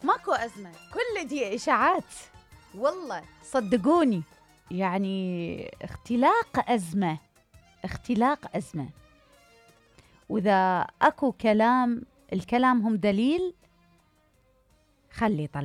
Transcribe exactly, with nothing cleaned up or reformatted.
ماكو أزمة، كل دي إشاعات، والله صدقوني. يعني اختلاق أزمة، اختلاق أزمة. وإذا أكو كلام، الكلام هم دليل، خلي يطلع.